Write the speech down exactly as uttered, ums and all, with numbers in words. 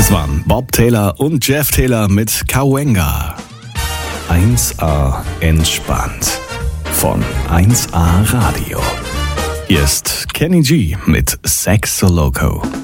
Das waren Bob Taylor und Jeff Taylor mit Cahuenga. eins A entspannt von eins A Radio. Hier ist Kenny G mit Sexo Loco.